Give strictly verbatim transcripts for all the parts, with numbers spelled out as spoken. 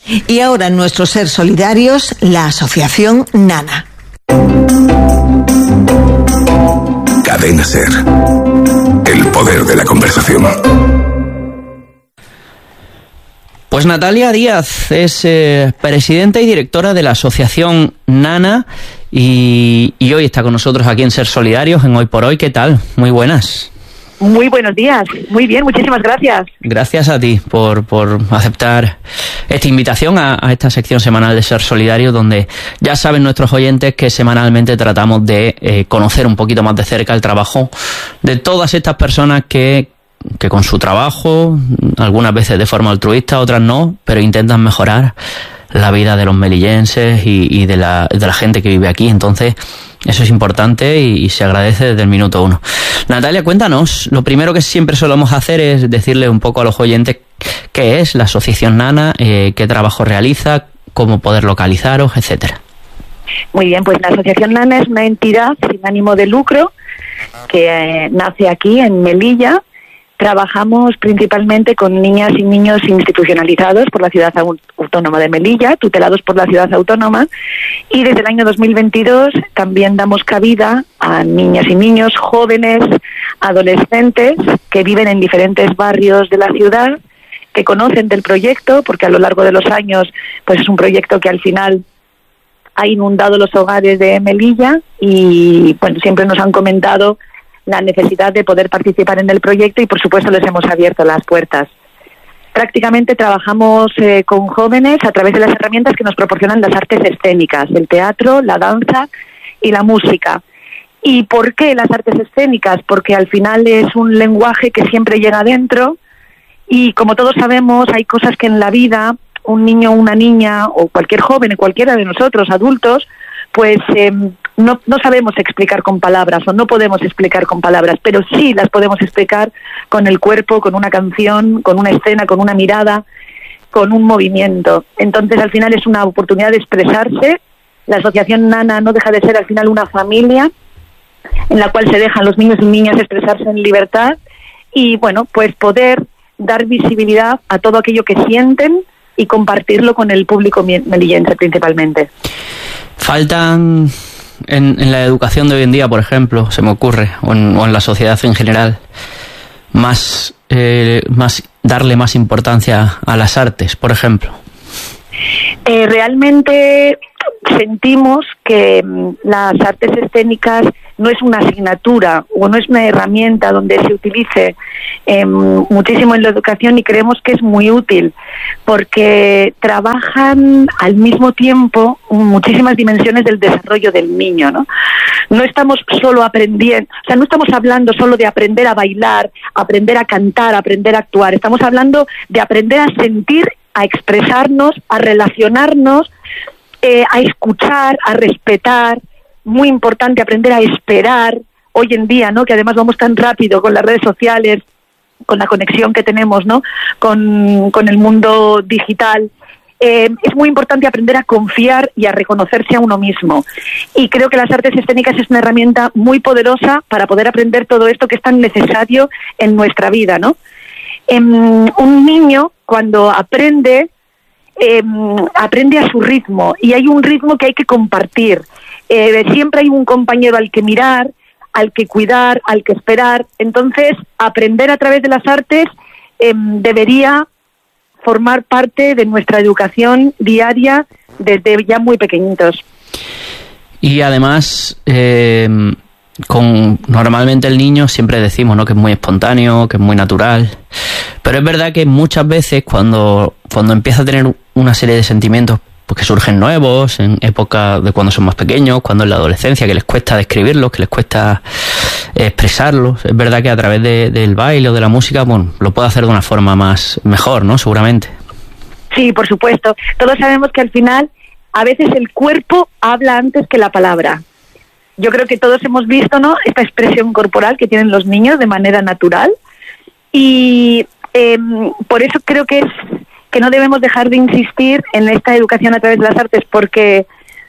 Y ahora en nuestro Ser Solidarios, la asociación Nana. Cadena Ser. El poder de la conversación. Pues Natalia Díaz es eh, presidenta y directora de la asociación Nana y, y hoy está con nosotros aquí en Ser Solidarios, en Hoy por Hoy. ¿Qué tal? Muy buenas. Muy buenos días, muy bien, muchísimas gracias. Gracias a ti por, por aceptar esta invitación a, a esta sección semanal de Ser Solidario, donde ya saben nuestros oyentes que semanalmente tratamos de eh, conocer un poquito más de cerca el trabajo de todas estas personas que, que con su trabajo, algunas veces de forma altruista, otras no, pero intentan mejorar la vida de los melillenses y, y de, la, de la gente que vive aquí. Entonces, eso es importante y, y se agradece desde el minuto uno. Natalia, cuéntanos, lo primero que siempre solemos hacer es decirle un poco a los oyentes qué es la Asociación Nana, eh, qué trabajo realiza, cómo poder localizaros, etcétera. Muy bien, pues la Asociación Nana es una entidad sin ánimo de lucro que eh, nace aquí en Melilla. Trabajamos principalmente con niñas y niños institucionalizados por la Ciudad Autónoma de Melilla, tutelados por la Ciudad Autónoma, y desde el año dos mil veintidós también damos cabida a niñas y niños, jóvenes, adolescentes que viven en diferentes barrios de la ciudad, que conocen del proyecto, porque a lo largo de los años pues es un proyecto que al final ha inundado los hogares de Melilla y bueno, siempre nos han comentado la necesidad de poder participar en el proyecto y por supuesto les hemos abierto las puertas. Prácticamente trabajamos eh, con jóvenes a través de las herramientas que nos proporcionan las artes escénicas, el teatro, la danza y la música. ¿Y por qué las artes escénicas? Porque al final es un lenguaje que siempre llega adentro y como todos sabemos hay cosas que en la vida un niño o una niña o cualquier joven, cualquiera de nosotros, adultos, pues eh, no, no sabemos explicar con palabras o no podemos explicar con palabras, pero sí las podemos explicar con el cuerpo, con una canción, con una escena, con una mirada, con un movimiento. Entonces al final es una oportunidad de expresarse. La Asociación Nana no deja de ser al final una familia en la cual se dejan los niños y niñas expresarse en libertad y bueno, pues poder dar visibilidad a todo aquello que sienten y compartirlo con el público melillense principalmente. Faltan en, en la educación de hoy en día, por ejemplo, se me ocurre, o en, o en la sociedad en general, más, eh, más darle más importancia a las artes, por ejemplo. Eh, realmente sentimos que mm, las artes escénicas no es una asignatura o no es una herramienta donde se utilice eh, muchísimo en la educación y creemos que es muy útil porque trabajan al mismo tiempo muchísimas dimensiones del desarrollo del niño, ¿no? No estamos solo aprendiendo, o sea, no estamos hablando solo de aprender a bailar, aprender a cantar, aprender a actuar, estamos hablando de aprender a sentir, a expresarnos, a relacionarnos, eh, a escuchar, a respetar. Muy importante aprender a esperar hoy en día, ¿no? Que además vamos tan rápido con las redes sociales, con la conexión que tenemos, ¿no? Con, con el mundo digital. Eh, es muy importante aprender a confiar y a reconocerse a uno mismo. Y creo que las artes escénicas es una herramienta muy poderosa para poder aprender todo esto que es tan necesario en nuestra vida, ¿no? Eh, un niño cuando aprende, eh, aprende a su ritmo y hay un ritmo que hay que compartir. Eh, siempre hay un compañero al que mirar, al que cuidar, al que esperar. Entonces, aprender a través de las artes eh, debería formar parte de nuestra educación diaria desde ya muy pequeñitos. Y además, eh, con normalmente el niño siempre decimos, ¿no?, que es muy espontáneo, que es muy natural. Pero es verdad que muchas veces cuando, cuando empieza a tener una serie de sentimientos pues que surgen nuevos en época de cuando son más pequeños, cuando en la adolescencia, que les cuesta describirlos, que les cuesta expresarlos. Es verdad que a través de, del baile o de la música, bueno, lo puede hacer de una forma más mejor, ¿no? Seguramente. Sí, por supuesto. Todos sabemos que al final a veces el cuerpo habla antes que la palabra. Yo creo que todos hemos visto, ¿no?, esta expresión corporal que tienen los niños de manera natural y eh, por eso creo que es que no debemos dejar de insistir en esta educación a través de las artes, porque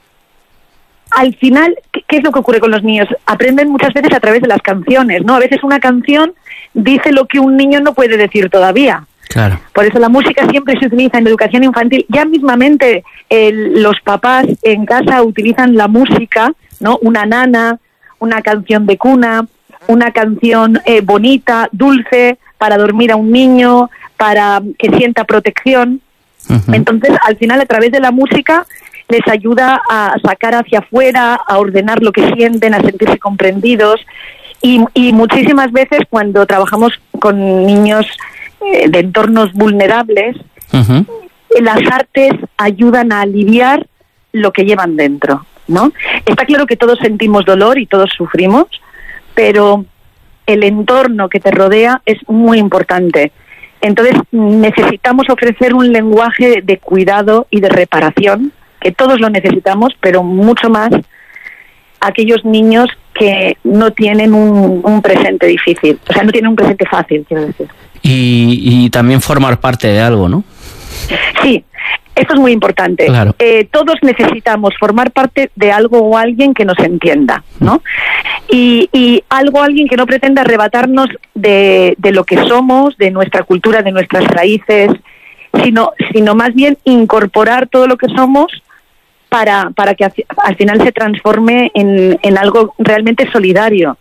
al final, ¿qué es lo que ocurre con los niños? Aprenden muchas veces a través de las canciones, ¿no? A veces una canción dice lo que un niño no puede decir todavía. Claro. Por eso la música siempre se utiliza en educación infantil. Ya mismamente el, los papás en casa utilizan la música, ¿no? Una nana, una canción de cuna, una canción eh, bonita, dulce, para dormir a un niño, para que sienta protección. Uh-huh. Entonces, al final, a través de la música, les ayuda a sacar hacia afuera, a ordenar lo que sienten, a sentirse comprendidos. Y, y muchísimas veces cuando trabajamos con niños eh, de entornos vulnerables, uh-huh. las artes ayudan a aliviar lo que llevan dentro, ¿no? Está claro que todos sentimos dolor y todos sufrimos, pero el entorno que te rodea es muy importante. Entonces necesitamos ofrecer un lenguaje de cuidado y de reparación, que todos lo necesitamos, pero mucho más aquellos niños que no tienen un, un presente difícil, o sea, no tienen un presente fácil, quiero decir. Y, y también formar parte de algo, ¿no? Sí, esto es muy importante. Claro. Eh, todos necesitamos formar parte de algo o alguien que nos entienda, ¿no? Y, y algo, alguien que no pretenda arrebatarnos de, de lo que somos, de nuestra cultura, de nuestras raíces, sino, sino más bien incorporar todo lo que somos para, para que al final se transforme en, en algo realmente solidario.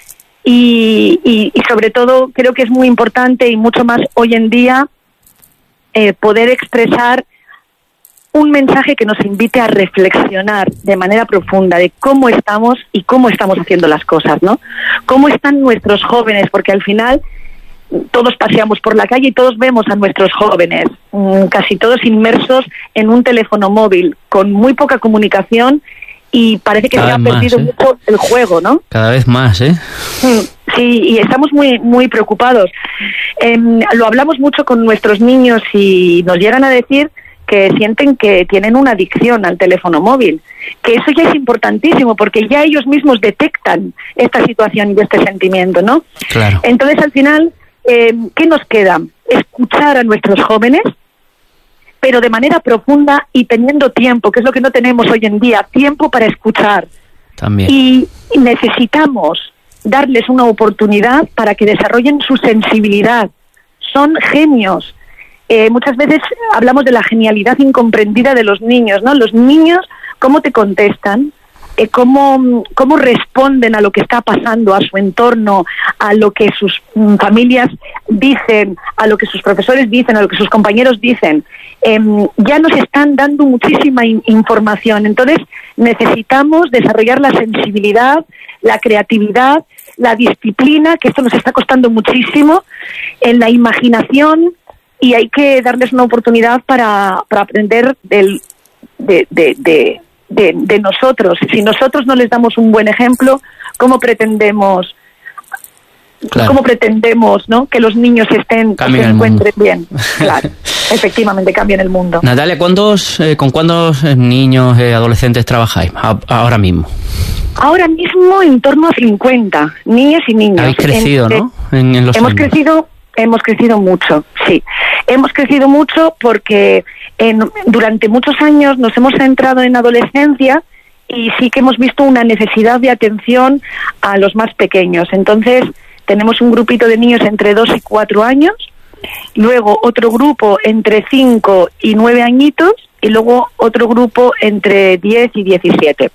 Y, y, y sobre todo creo que es muy importante y mucho más hoy en día eh, poder expresar un mensaje que nos invite a reflexionar de manera profunda de cómo estamos y cómo estamos haciendo las cosas, ¿no? Cómo están nuestros jóvenes, porque al final todos paseamos por la calle y todos vemos a nuestros jóvenes, casi todos inmersos en un teléfono móvil, con muy poca comunicación, y parece que Cada se ha más, perdido ¿eh? mucho el juego, ¿no? Cada vez más, ¿eh? Sí, y estamos muy muy preocupados. Eh, lo hablamos mucho con nuestros niños y nos llegan a decir que sienten que tienen una adicción al teléfono móvil, que eso ya es importantísimo porque ya ellos mismos detectan esta situación y este sentimiento, ¿no? Claro. Entonces, al final, eh, ¿qué nos queda? Escuchar a nuestros jóvenes, pero de manera profunda y teniendo tiempo, que es lo que no tenemos hoy en día, tiempo para escuchar. También. Y necesitamos darles una oportunidad para que desarrollen su sensibilidad. Son genios. Eh, muchas veces hablamos de la genialidad incomprendida de los niños, ¿no? Los niños, ¿cómo te contestan? Eh, cómo, cómo responden a lo que está pasando, a su entorno, a lo que sus mm, familias dicen, a lo que sus profesores dicen, a lo que sus compañeros dicen. Eh, ya nos están dando muchísima in- información. Entonces necesitamos desarrollar la sensibilidad, la creatividad, la disciplina, que esto nos está costando muchísimo, en la imaginación, y hay que darles una oportunidad para, para aprender del, de, de, de, de, de nosotros. Si nosotros no les damos un buen ejemplo, ¿cómo pretendemos Claro. cómo pretendemos, ¿no?, que los niños estén, se encuentren bien? Claro, efectivamente, cambien el mundo. Natalia, ¿cuántos, eh, ¿con cuántos niños y eh, adolescentes trabajáis a, ahora mismo? Ahora mismo en torno a cincuenta niñas y niños. Habéis crecido, en, ¿no? En, en los hemos años. crecido, hemos crecido mucho, sí. Hemos crecido mucho porque en, durante muchos años nos hemos centrado en adolescencia y sí que hemos visto una necesidad de atención a los más pequeños. Entonces, tenemos un grupito de niños entre dos y cuatro años, luego otro grupo entre cinco y nueve añitos y luego otro grupo entre diez y diecisiete.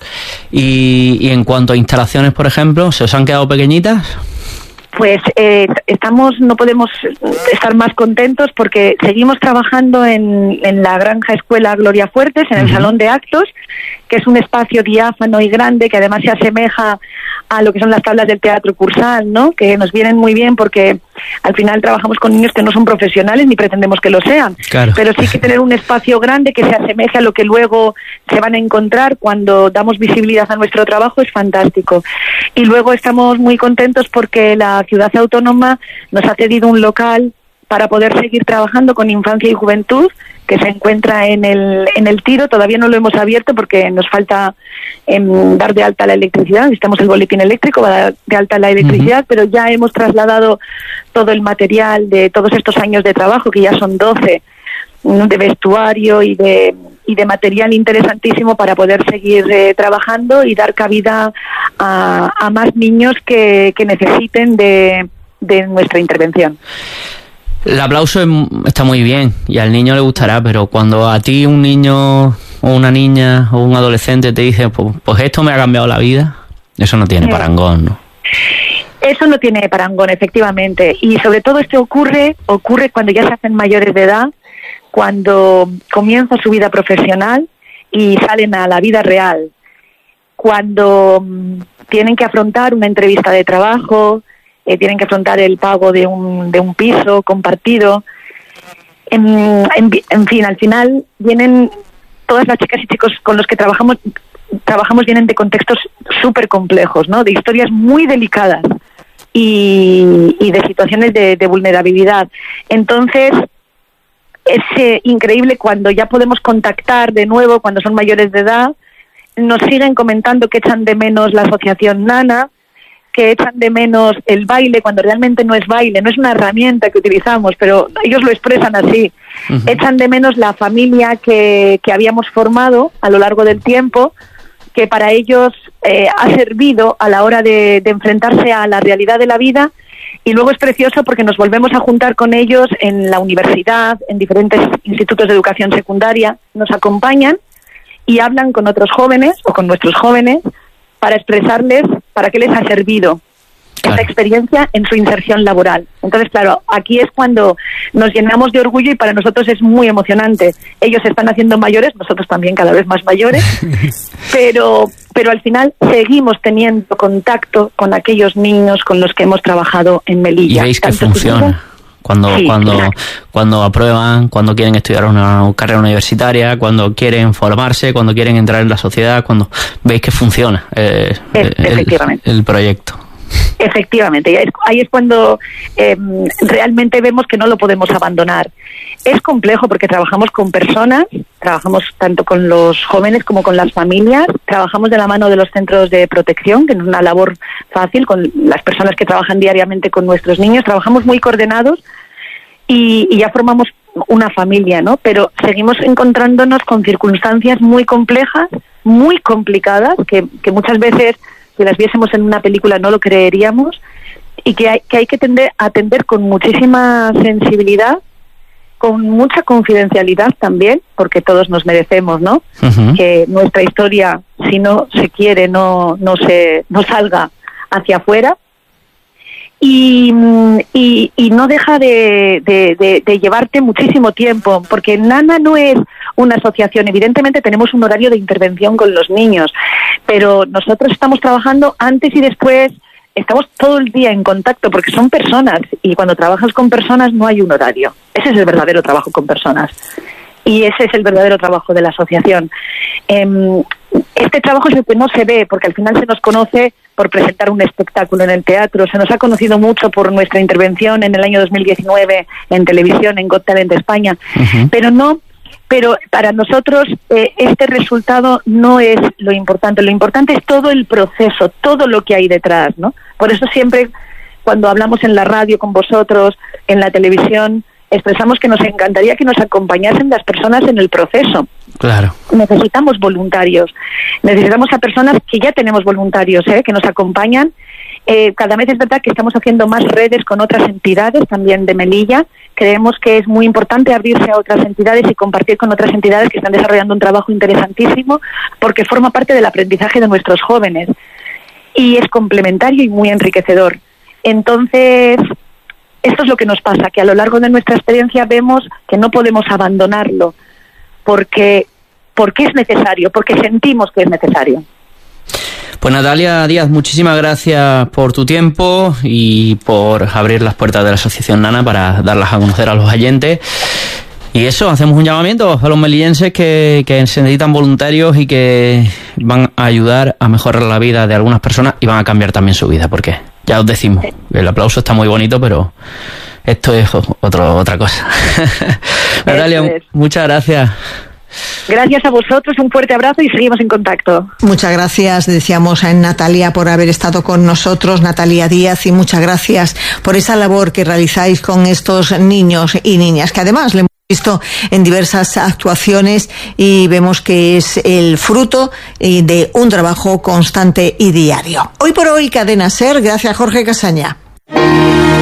Y, y en cuanto a instalaciones, por ejemplo, ¿se os han quedado pequeñitas? Pues eh, estamos, no podemos estar más contentos porque seguimos trabajando en, en la Granja Escuela Gloria Fuertes, en el uh-huh. Salón de Actos, que es un espacio diáfano y grande que además se asemeja a lo que son las tablas del teatro Cursal, ¿no?, que nos vienen muy bien porque al final trabajamos con niños que no son profesionales ni pretendemos que lo sean, claro. Pero sí que tener un espacio grande que se asemeje a lo que luego se van a encontrar cuando damos visibilidad a nuestro trabajo es fantástico. Y luego estamos muy contentos porque la Ciudad Autónoma nos ha cedido un local para poder seguir trabajando con infancia y juventud, que se encuentra en el en el Tiro. Todavía no lo hemos abierto porque nos falta eh, dar de alta la electricidad, necesitamos el boletín eléctrico para dar de alta la electricidad, uh-huh. pero ya hemos trasladado todo el material de todos estos años de trabajo, que ya son doce, de vestuario y de y de material interesantísimo para poder seguir eh, trabajando y dar cabida a, a más niños que, que necesiten de, de nuestra intervención. El aplauso es, está muy bien y al niño le gustará, pero cuando a ti un niño o una niña o un adolescente te dice, pues, pues esto me ha cambiado la vida, eso no tiene parangón, ¿no? Eso no tiene parangón, efectivamente. Y sobre todo esto ocurre, ocurre cuando ya se hacen mayores de edad, cuando comienza su vida profesional y salen a la vida real. Cuando um, tienen que afrontar una entrevista de trabajo, eh, tienen que afrontar el pago de un, de un piso compartido. En, en, en fin, al final vienen todas las chicas y chicos con los que trabajamos, trabajamos vienen de contextos súper complejos, ¿no? De historias muy delicadas y, y de situaciones de, de vulnerabilidad. Entonces, es eh, increíble cuando ya podemos contactar de nuevo, cuando son mayores de edad, nos siguen comentando que echan de menos la asociación Nana, que echan de menos el baile, cuando realmente no es baile, no es una herramienta que utilizamos, pero ellos lo expresan así. Uh-huh. Echan de menos la familia que, que habíamos formado a lo largo del tiempo, que para ellos eh, ha servido a la hora de, de enfrentarse a la realidad de la vida. Y luego es precioso porque nos volvemos a juntar con ellos en la universidad, en diferentes institutos de educación secundaria, nos acompañan y hablan con otros jóvenes o con nuestros jóvenes para expresarles para qué les ha servido claro. esta experiencia en su inserción laboral. Entonces, claro, aquí es cuando nos llenamos de orgullo y para nosotros es muy emocionante. Ellos se están haciendo mayores, nosotros también cada vez más mayores, pero, pero al final seguimos teniendo contacto con aquellos niños con los que hemos trabajado en Melilla. Y veis que funciona. Cuando, sí, cuando, claro. cuando aprueban, cuando quieren estudiar una carrera universitaria, cuando quieren formarse, cuando quieren entrar en la sociedad, cuando veis que funciona eh, es, el, el proyecto. Efectivamente, y ahí es cuando eh, realmente vemos que no lo podemos abandonar. Es complejo porque trabajamos con personas, trabajamos tanto con los jóvenes como con las familias, trabajamos de la mano de los centros de protección, que no es una labor fácil, con las personas que trabajan diariamente con nuestros niños, trabajamos muy coordinados y, y ya formamos una familia, ¿no? Pero seguimos encontrándonos con circunstancias muy complejas, muy complicadas, que, que muchas veces, si las viésemos en una película, no lo creeríamos, y que hay que, hay que tender, atender con muchísima sensibilidad, con mucha confidencialidad también, porque todos nos merecemos, ¿no? Uh-huh. Que nuestra historia, si no se quiere, no no se no salga hacia afuera. Y, y, y no deja de, de, de, de llevarte muchísimo tiempo, porque Nana no es una asociación. Evidentemente tenemos un horario de intervención con los niños, pero nosotros estamos trabajando antes y después, estamos todo el día en contacto, porque son personas, y cuando trabajas con personas no hay un horario. Ese es el verdadero trabajo con personas, y ese es el verdadero trabajo de la asociación. Eh, este trabajo es el que no se ve, porque al final se nos conoce por presentar un espectáculo en el teatro, se nos ha conocido mucho por nuestra intervención en el año dos mil diecinueve en televisión, en Got Talent España, uh-huh. pero no, pero para nosotros eh, este resultado no es lo importante, lo importante es todo el proceso, todo lo que hay detrás, ¿no? Por eso siempre cuando hablamos en la radio con vosotros, en la televisión, expresamos que nos encantaría que nos acompañasen las personas en el proceso. Claro. Necesitamos voluntarios, necesitamos a personas que ya tenemos voluntarios, ¿eh? que nos acompañan. Eh, cada vez es verdad que estamos haciendo más redes con otras entidades también de Melilla. Creemos que es muy importante abrirse a otras entidades y compartir con otras entidades que están desarrollando un trabajo interesantísimo, porque forma parte del aprendizaje de nuestros jóvenes y es complementario y muy enriquecedor. Entonces, esto es lo que nos pasa, que a lo largo de nuestra experiencia vemos que no podemos abandonarlo, porque, porque es necesario, porque sentimos que es necesario. Pues Natalia Díaz, muchísimas gracias por tu tiempo y por abrir las puertas de la Asociación Nana para darlas a conocer a los oyentes. Y eso, hacemos un llamamiento a los melillenses que, que se necesitan voluntarios y que van a ayudar a mejorar la vida de algunas personas y van a cambiar también su vida, porque ya os decimos, el aplauso está muy bonito, pero esto es otro, otra cosa. Natalia, es. muchas gracias. Gracias a vosotros, un fuerte abrazo y seguimos en contacto. Muchas gracias, decíamos a Natalia por haber estado con nosotros, Natalia Díaz, y muchas gracias por esa labor que realizáis con estos niños y niñas, que además le hemos visto en diversas actuaciones y vemos que es el fruto de un trabajo constante y diario. Hoy por hoy, Cadena SER, gracias Jorge Casaña.